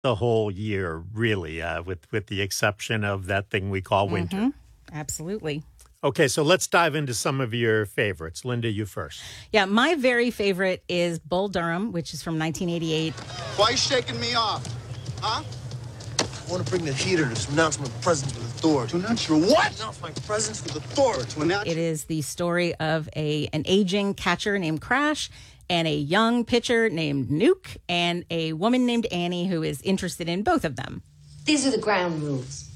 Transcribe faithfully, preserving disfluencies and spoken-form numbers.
the whole year, really, uh, with, with the exception of that thing we call winter. Mm-hmm. Absolutely. Okay, so let's dive into some of your favorites. Linda, you first. Yeah, my very favorite is Bull Durham, which is from nineteen eighty-eight. Why are you shaking me off? Huh? I want to bring the heater to announce my presence with authority. To announce your what? Announce my presence with authority. To announce It is the story of a an aging catcher named Crash and a young pitcher named Nuke and a woman named Annie who is interested in both of them. These are the ground rules.